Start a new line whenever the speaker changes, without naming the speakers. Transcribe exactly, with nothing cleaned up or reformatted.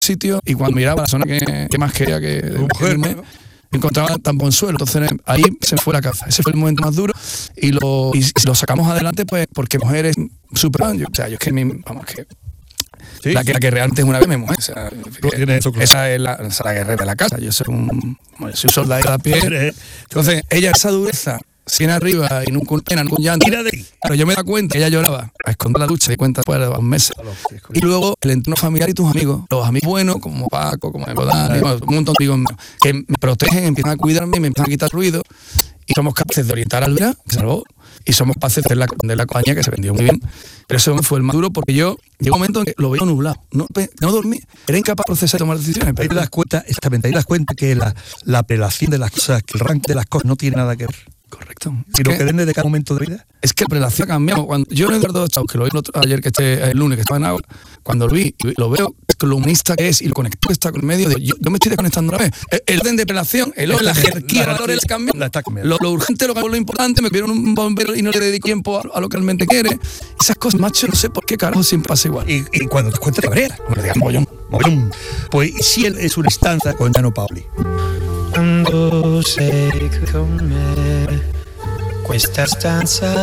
sitio y cuando miraba la zona que, que más quería que irme, me encontraba tan buen suelo. Entonces ahí se me fue la caza. Ese fue el momento más duro y lo, y lo sacamos adelante pues porque mujeres súper... O sea, yo es que, mi, vamos, que... Sí, la, que, la que realmente es una vez mi mujer. O sea, eso, claro. Esa es la, esa la guerrera de la casa. Yo soy un, yo soy un soldado de pie. Entonces, ella, esa dureza, sin arriba y nunca pena, nunca llanto. Pero yo me da cuenta que ella lloraba a esconder la ducha y cuenta después de dos meses. Y luego el entorno familiar y tus amigos, los amigos buenos, como Paco, como Dani, bueno, un montón de amigos que me protegen, empiezan a cuidarme, me empiezan a quitar ruido. Y somos capaces de orientar a Alvira, que salvó, y somos capaces de la, de la compañía, que se vendió muy bien. Pero eso fue el más duro porque yo, llegó un momento en que lo veía nublado, no, no dormí, era incapaz de procesar y tomar decisiones.
Ahí te das cuenta, exactamente, ahí te das cuenta que la, la apelación de las cosas, que el ranking de las cosas no tiene nada que ver.
Correcto.
Y lo que depende de cada momento de vida.
Es que la prelación ha cambiado. Cuando yo en Eduardo Chaus, que lo vi ayer, que este, el lunes, que estaba en agua, cuando lo vi, lo veo, es que lo humanista que es y lo conectado que está con el medio, de, yo, yo me estoy desconectando una vez. El, el orden de prelación, el orden, la jerarquía, el orden cambia. Lo, lo urgente, lo, lo importante, me pidieron un bombero y no le dedico tiempo a, a lo que realmente quiere. Esas cosas, macho, no sé por qué carajo siempre pasa igual.
Y, y cuando te cuentas cabrera, bueno, digamos, mogollón, mogollón. Pues si él es una instancia con Gianno Paoli.
Quando sei con me, questa stanza